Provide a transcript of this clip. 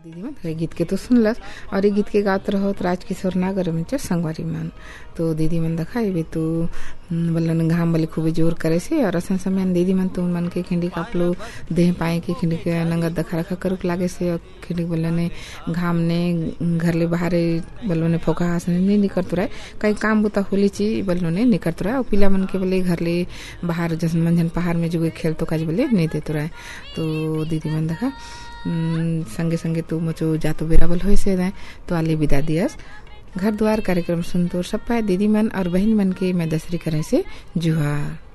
दीदी मन गीत के तो सुनलस और ये गीत के गात रहो राजकिशोर नागर में संगवारी मन तो दीदी मन देखा ये तो बल्लन घाम वाले खूब जोर करे से और असन समय दीदी मन तो मन के खिंडी कापलो देह पाए के खिंडी के नंगा दखा रखा करुक लागे से और खिंडी बल्लने घाम ने घर ले बाहर बल्लोने फोका हास नहीं निकलत रहे कई काम बुता होली ची बल्लोने निकलत रहे और पिला मन के बोले घर ले बाहर जस मंझन पहाड़ में जो खेल तो काज बोले नहीं देते रहे तो दीदी मन देखा संगे संगे तू मुझो जातो बेराबल हो से तो आले विदा दियस घर द्वार कार्यक्रम सुन तो सब पाए दीदी मन और बहन मन के मैं दसरी करे से जुहार।